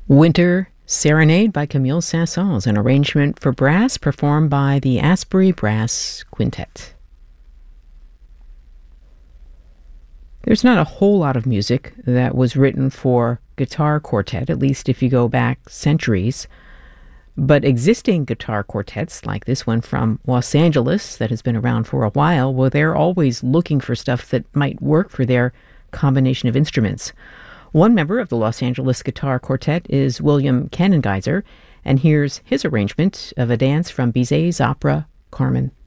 Winter Serenade by Camille Saint-Saëns, an arrangement for brass performed by the Asbury Brass Quintet. There's not a whole lot of music that was written for guitar quartet, at least if you go back centuries. But existing guitar quartets, like this one from Los Angeles that has been around for a while, well, they're always looking for stuff that might work for their combination of instruments. One member of the Los Angeles Guitar Quartet is William Kanengeiser, and here's his arrangement of a dance from Bizet's opera Carmen.